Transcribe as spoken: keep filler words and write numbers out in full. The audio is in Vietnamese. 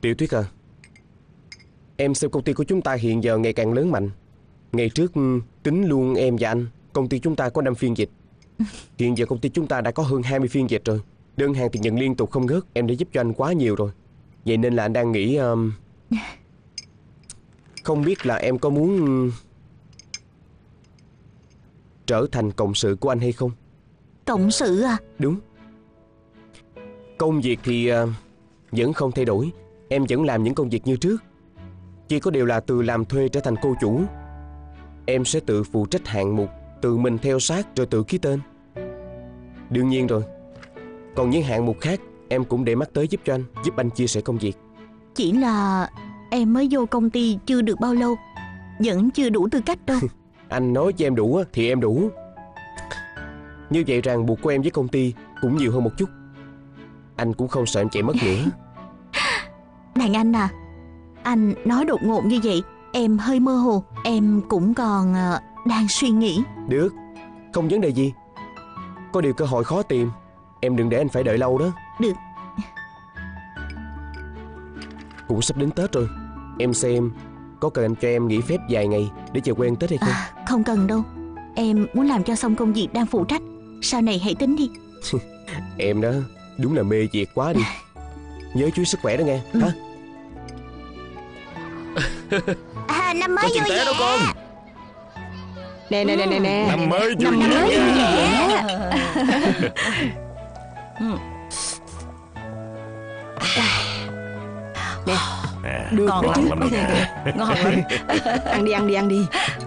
Tiểu Tuyết à, em xem công ty của chúng ta hiện giờ ngày càng lớn mạnh. Ngày trước tính luôn em và anh, công ty chúng ta có năm phiên dịch. Hiện giờ công ty chúng ta đã có hơn hai mươi phiên dịch rồi. Đơn hàng thì nhận liên tục không ngớt. Em đã giúp cho anh quá nhiều rồi. Vậy nên là anh đang nghĩ um... không biết là em có muốn trở thành cộng sự của anh hay không? Cộng sự à? Đúng. Công việc thì uh, vẫn không thay đổi. Em vẫn làm những công việc như trước. Chỉ có điều là từ làm thuê trở thành cô chủ. Em sẽ tự phụ trách hạng mục, tự mình theo sát rồi tự ký tên. Đương nhiên rồi. Còn những hạng mục khác em cũng để mắt tới giúp cho anh, giúp anh chia sẻ công việc. Chỉ là em mới vô công ty chưa được bao lâu, vẫn chưa đủ tư cách đâu. Anh nói cho em đủ thì em đủ. Như vậy ràng buộc của em với công ty cũng nhiều hơn một chút. Anh cũng không sợ em chạy mất nữa. Đàn anh à, anh nói đột ngột như vậy em hơi mơ hồ. Em cũng còn uh, đang suy nghĩ. Được, không vấn đề gì. Có điều cơ hội khó tìm. Em đừng để anh phải đợi lâu đó. Được. Cũng sắp đến Tết rồi. Em xem có cần anh cho em nghỉ phép vài ngày để chờ quen Tết hay không? À, không cần đâu. Em muốn làm cho xong công việc đang phụ trách. Sau này hãy tính đi. Em đó đúng là mê việc quá đi. Nhớ chú ý sức khỏe đó nghe. Ừ. Hả? À, năm mới vui vẻ đó con. Nè nè nè nè nè. Năm mới vui Năm mới vui vẻ. Nè, được ngon đó chứ. lắm đó. Ngon lắm. Ăn đi ăn đi ăn đi.